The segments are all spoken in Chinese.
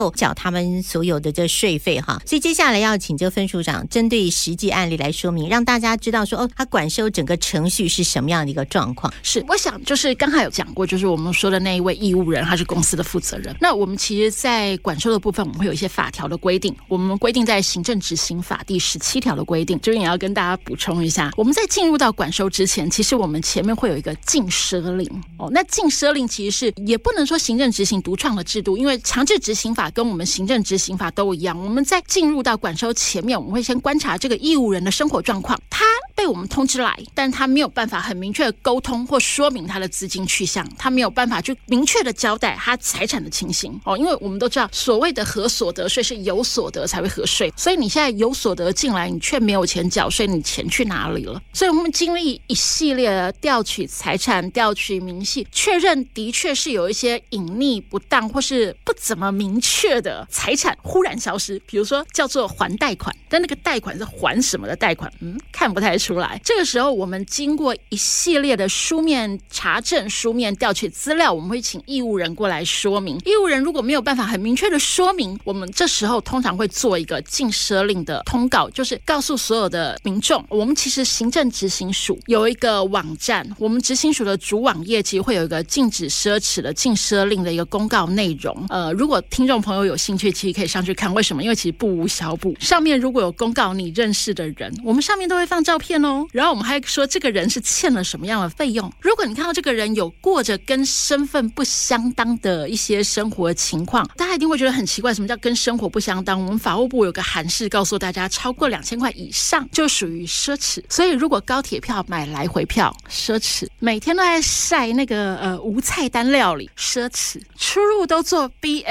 缴他们所有的这税费哈。所以接下来要请这个分署长针对实际案例来说明，让大家知道说他管收整个程序是什么样的一个状况。 是，我想就是刚才有讲过，就是我们说的那一位义务人，他是公司的负责人。那我们其实在管收的部分，我们会有一些法条的规定，我们规定在行政执行法第17条的规定，这边也要跟大家补充一下，我们在进入到管收之前，其实我们前面会有一个禁奢令那禁奢令其实是也不能说行政执行独创的制度，因为强制执行法跟我们行政执行法都一样，我们在进入到管收前面，我们会先观察这个义务人的生活状况，他被我们通知来，但他没有办法很明确的沟通或说明他的资金去向，他没有办法去明确的交代他财产的情形因为我们都知道所谓的核所得税是有所得才会核税，所以你现在有所得进来，你却没有钱缴税，你钱去哪里了？所以我们经历一系列的调取财产、调取明细，确认的确是有一些隐匿不当或是不怎么明确的财产忽然消失，比如说叫做还贷款，但那个贷款是还什么的贷款看不太出来。这个时候我们经过一系列的书面查证、书面调取资料，我们会请义务人过来说明。义务人如果没有办法很明确的说明，我们这时候通常会做一个禁奢令的通告，就是告诉所有的民众，我们其实行政执行署有一个网站，我们执行署的主网页其实会有一个禁止奢侈的禁奢令的一个公告内容。如果听众朋友有兴趣，其实可以上去看。为什么？因为其实不无小补，上面如果有公告你认识的人，我们上面都会放照片然后我们还说这个人是欠了什么样的费用。如果你看到这个人有过着跟身份不相当的一些生活情况，大家一定会觉得很奇怪，什么叫跟生活不相当？我们法务部有个函释告诉大家，超过2000块以上就属于奢侈。所以如果高铁票买来回票，奢侈；每天都在晒那个无菜单料理，奢侈；出入都坐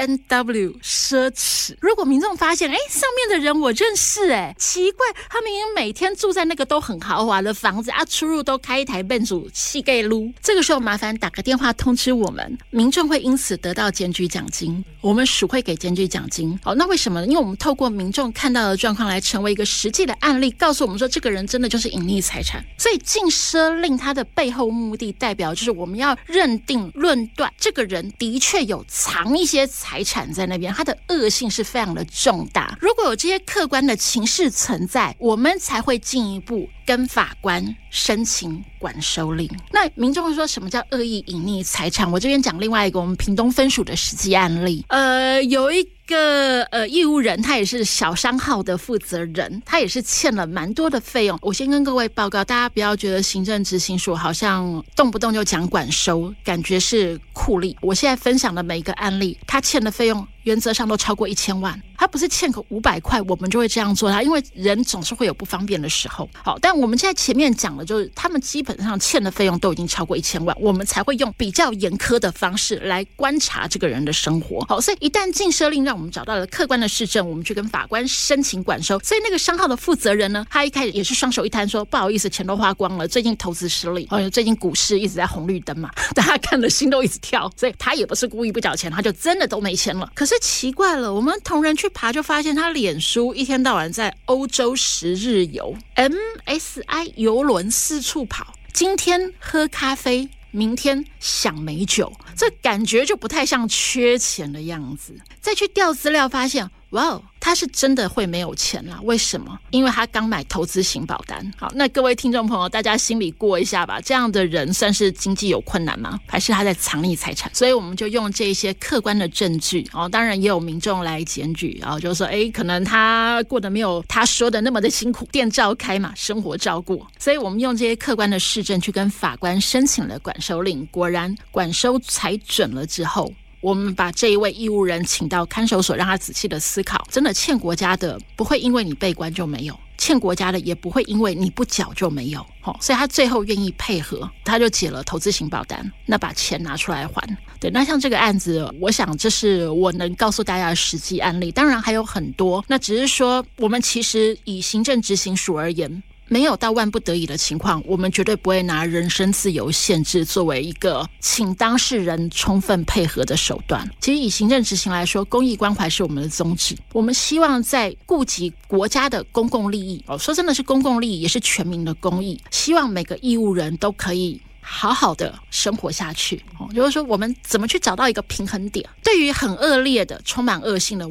B&W， 奢侈。如果民众发现上面的人我认识奇怪，他们每天住在那个都很豪华的房子出入都开一台奔祖气盖撸，这个时候麻烦打个电话通知我们，民众会因此得到检举奖金，我们署会给检举奖金。那为什么呢？因为我们透过民众看到的状况来成为一个实际的案例，告诉我们说这个人真的就是隐匿财产。所以禁奢令它的背后目的代表就是我们要认定论断这个人的确有藏一些财产在那边，他的恶性是非常的重大。如果有这些客观的情势存在，我们才会进一步跟法官申请管收令。那民众会说什么叫恶意隐匿财产？我这边讲另外一个我们屏东分署的实际案例。有一个义务人，他也是小商号的负责人，他也是欠了蛮多的费用。我先跟各位报告，大家不要觉得行政执行署好像动不动就讲管收，感觉是酷吏。我现在分享的每一个案例，他欠的费用原则上都超过1000万，他不是欠个500块我们就会这样做他，因为人总是会有不方便的时候。好，但我们现在前面讲的就是他们基本上欠的费用都已经超过1000万，我们才会用比较严苛的方式来观察这个人的生活。好，所以一旦禁奢令让我们找到了客观的事证，我们去跟法官申请管收。所以那个商号的负责人呢，他一开始也是双手一摊说不好意思，钱都花光了，最近投资失利，最近股市一直在红绿灯嘛，大家看了心都一直跳，所以他也不是故意不缴钱，他就真的都没钱了。可是奇怪了，我们同仁去爬就发现他脸书一天到晚在欧洲10日游 MSI 邮轮四处跑，今天喝咖啡，明天想美酒，这感觉就不太像缺钱的样子。再去调资料发现，哇，他是真的会没有钱啦。为什么？因为他刚买投资型保单。好，那各位听众朋友，大家心里过一下吧，这样的人算是经济有困难吗？还是他在藏匿财产？所以我们就用这些客观的证据当然也有民众来检举就说可能他过得没有他说的那么的辛苦，店照开嘛，生活照顾。所以我们用这些客观的事证去跟法官申请了管收令，果然管收才准了之后，我们把这一位义务人请到看守所，让他仔细的思考，真的欠国家的不会因为你被关就没有，欠国家的也不会因为你不缴就没有所以他最后愿意配合，他就解了投资型保单，那把钱拿出来还。对，那像这个案子，我想这是我能告诉大家的实际案例，当然还有很多，那只是说我们其实以行政执行署而言，没有到万不得已的情况，我们绝对不会拿人身自由限制作为一个请当事人充分配合的手段。其实以行政执行来说，公益关怀是我们的宗旨，我们希望在顾及国家的公共利益说真的是公共利益，也是全民的公益，希望每个义务人都可以好好的生活下去。就是说我们怎么去找到一个平衡点，对于很恶劣的充满恶性的